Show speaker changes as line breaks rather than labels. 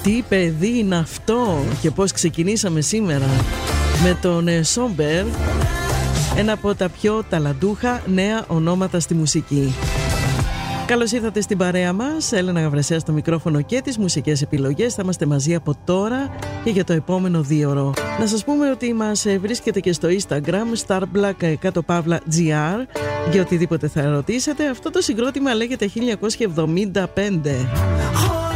Τι παιδί είναι αυτό και πώς ξεκινήσαμε σήμερα με τον Σόμπερ, ένα από τα πιο ταλαντούχα νέα ωνόματα στη μουσική. Καλώς ήρθατε στην παρέα μας, Έλενα Γαβρεσέα στο μικρόφωνο και τις μουσικές επιλογές. Θα είμαστε μαζί από τώρα και για το επόμενο 2ωρο. Να σας πούμε ότι μας βρίσκεται και στο Instagram starblack_gr για οτιδήποτε θα ρωτήσετε. Αυτό το συγκρότημα λέγεται 1975.